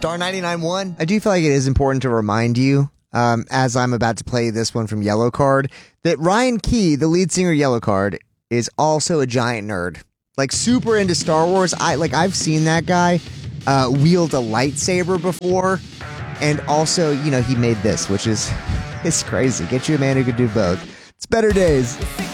Star 99-1. I do feel like it is important to remind you, as I'm about to play this one from Yellow Card, that Ryan Key, the lead singer of Yellow Card, is also a giant nerd. Like, super into Star Wars. I've seen that guy wield a lightsaber before. And also, you know, he made this, which is it's crazy. Get you a man who could do both. It's Better Days.